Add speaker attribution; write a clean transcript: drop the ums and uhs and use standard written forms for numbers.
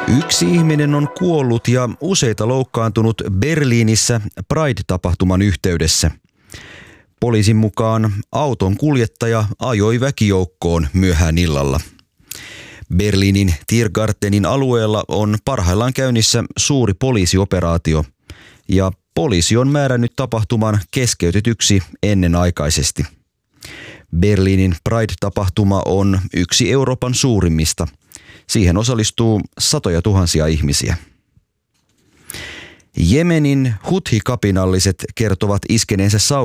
Speaker 1: Yksi ihminen on kuollut ja useita loukkaantunut Berliinissä Pride-tapahtuman yhteydessä. Poliisin mukaan auton kuljettaja ajoi väkijoukkoon myöhään illalla. Berliinin Tiergartenin alueella on parhaillaan käynnissä suuri poliisioperaatio ja poliisi on määrännyt tapahtuman keskeytetyksi ennenaikaisesti. Berliinin Pride-tapahtuma on yksi Euroopan suurimmista. Siihen osallistuu satoja tuhansia ihmisiä. Jemenin Huthi-kapinalliset kertovat iskeneensä